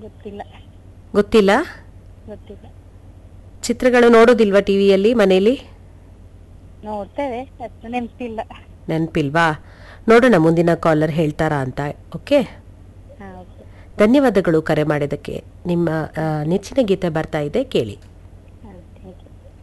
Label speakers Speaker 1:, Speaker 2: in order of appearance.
Speaker 1: ಗೊತ್ತಿಲ್ಲ.
Speaker 2: ಗೊತ್ತಿಲ್ಲ.
Speaker 1: ಗೊತ್ತಿಲ್ಲ.
Speaker 2: ಚಿತ್ರಗಳು ನೋಡೋದಿಲ್ವಾ ಟಿವಿಯಲ್ಲಿ ಮನೆಯಲ್ಲಿ?
Speaker 1: ನೋಡ್ತೇವೆ, ಅಷ್ಟು ನೆನಪಿಲ್ಲ.
Speaker 2: ನೆನಪಿಲ್ವಾ? ನೋಡೋಣ ಮುಂದಿನ ಕಾಲರ್ ಹೇಳ್ತಾರಾ ಅಂತ. ಓಕೆ,
Speaker 1: ಹಾ, ಓಕೆ.
Speaker 2: ಧನ್ಯವಾದಗಳು ಕರೆ ಮಾಡಿದ್ದಕ್ಕೆ. ನಿಮ್ಮ ನೆಚ್ಚಿನ ಗೀತೆ ಬರ್ತಾ ಇದೆ, ಕೇಳಿ.